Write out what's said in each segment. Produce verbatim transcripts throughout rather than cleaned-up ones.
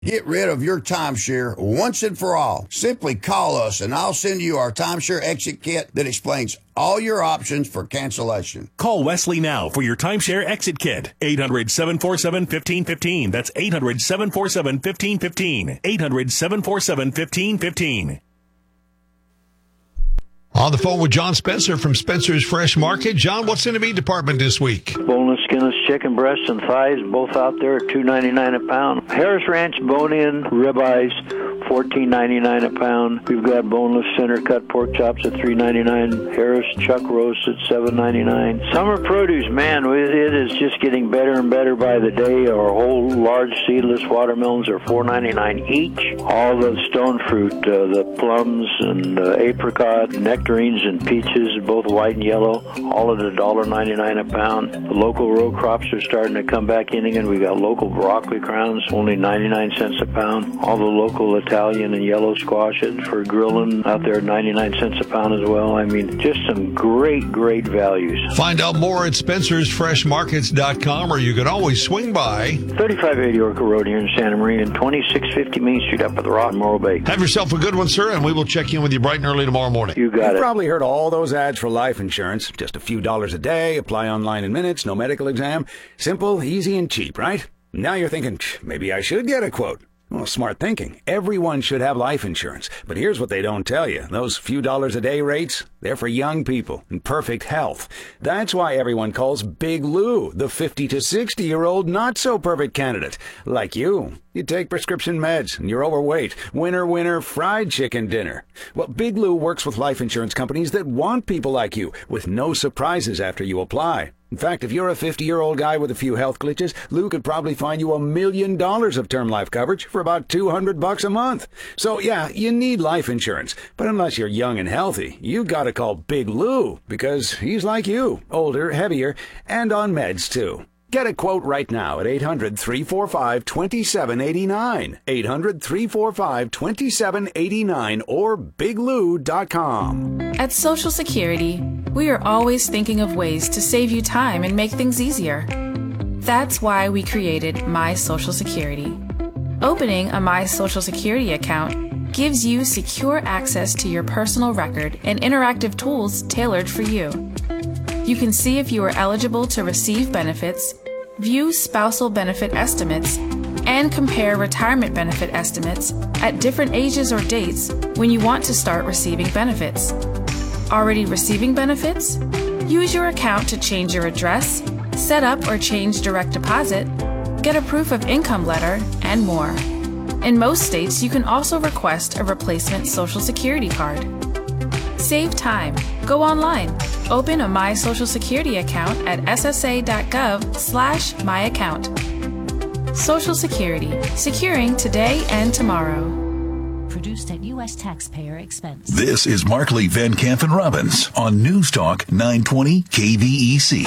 Get rid of your timeshare once and for all. Simply call us and I'll send you our timeshare exit kit that explains all your options for cancellation. Call Wesley now for your timeshare exit kit. eight hundred, seven four seven, one five one five. That's eight hundred, seven four seven, one five one five. eight hundred, seven four seven, one five one five. On the phone with John Spencer from Spencer's Fresh Market. John, what's in the meat department this week? Boneless, skinless chicken breasts and thighs, both out there at two ninety-nine a pound. Harris Ranch bone-in ribeyes, fourteen ninety-nine a pound. We've got boneless center-cut pork chops at three ninety-nine. Harris chuck roast at seven ninety-nine. Summer produce, man, it is just getting better and better by the day. Our whole large seedless watermelons are four ninety-nine each. All the stone fruit, uh, the plums and uh, apricot, nectarines and peaches, both white and yellow, all at one ninety-nine a pound. The local row crops are starting to come back in again. We got local broccoli crowns, only ninety-nine cents a pound. All the local Italian and yellow squashes for grilling out there, ninety-nine cents a pound as well. I mean, just some great, great values. Find out more at spencers fresh markets dot com, or you can always swing by thirty-five eighty Orca Road here in Santa Maria and twenty-six fifty Main Street up at the Rock in Morro Bay. Have yourself a good one, sir, and we will check in with you bright and early tomorrow morning. You got You've it. probably heard all those ads for life insurance. Just a few dollars a day, apply online in minutes, no medical exam. Simple, easy, and cheap, right? Now you're thinking, maybe I should get a quote. Well, smart thinking. Everyone should have life insurance. But here's what they don't tell you. Those few dollars a day rates, they're for young people in perfect health. That's why everyone calls Big Lou the fifty to sixty-year-old not-so-perfect candidate. Like you. You take prescription meds, and you're overweight. Winner, winner, fried chicken dinner. Well, Big Lou works with life insurance companies that want people like you, with no surprises after you apply. In fact, if you're a fifty-year-old guy with a few health glitches, Lou could probably find you a million dollars of term life coverage for about two hundred bucks a month. So, yeah, you need life insurance. But unless you're young and healthy, you gotta call Big Lou, because he's like you, older, heavier, and on meds, too. Get a quote right now at eight hundred, three four five, two seven eight nine, eight hundred, three four five, two seven eight nine, or big lou dot com. At Social Security, we are always thinking of ways to save you time and make things easier. That's why we created My Social Security. Opening a My Social Security account gives you secure access to your personal record and interactive tools tailored for you. You can see if you are eligible to receive benefits, view spousal benefit estimates, and compare retirement benefit estimates at different ages or dates when you want to start receiving benefits. Already receiving benefits? Use your account to change your address, set up or change direct deposit, get a proof of income letter, and more. In most states, you can also request a replacement Social Security card. Save time. Go online. Open a My Social Security account at ssa.gov slash my account. Social Security. Securing today and tomorrow. Produced at U S taxpayer expense. This is Markley, Van Camp, and Robbins on News Talk nine twenty K V E C.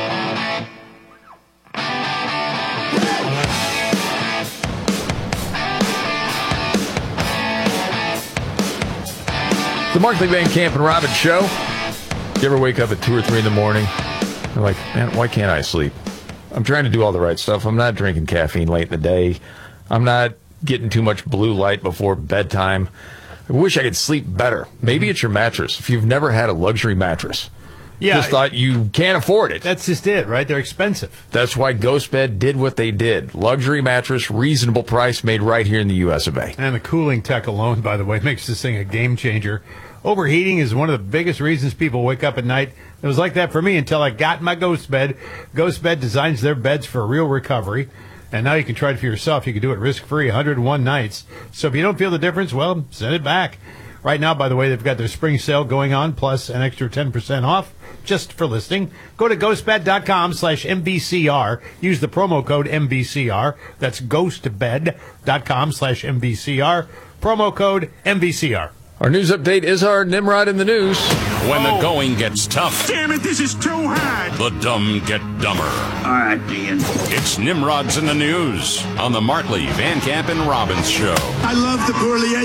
The Markley, Van Camp, and Robbins Show. You ever wake up at two or three in the morning? You're like, man, why can't I sleep? I'm trying to do all the right stuff. I'm not drinking caffeine late in the day. I'm not getting too much blue light before bedtime. I wish I could sleep better. Maybe it's your mattress. If you've never had a luxury mattress, yeah, just thought you can't afford it. That's just it, right? They're expensive. That's why GhostBed did what they did. Luxury mattress, reasonable price, made right here in the U S of A. And the cooling tech alone, by the way, makes this thing a game changer. Overheating is one of the biggest reasons people wake up at night. It was like that for me until I got my GhostBed. GhostBed designs their beds for real recovery. And now you can try it for yourself. You can do it risk-free, one hundred one nights. So if you don't feel the difference, well, send it back. Right now, by the way, they've got their spring sale going on, plus an extra ten percent off just for listening. Go to ghostbed.com slash MBCR. Use the promo code M B C R. That's ghostbed.com slash MBCR. Promo code M B C R. Our news update is our Nimrod in the news. When the going gets tough, Damn it, this is too hard. the dumb get dumber. All right, Dean. It's Nimrod's in the news on the Markley, Van Camp, and Robbins Show. I love the poorly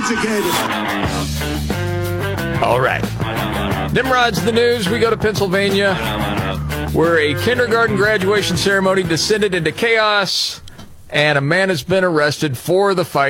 educated. All right. Nimrod's in the news. We go to Pennsylvania, where a kindergarten graduation ceremony descended into chaos and a man has been arrested for the fight.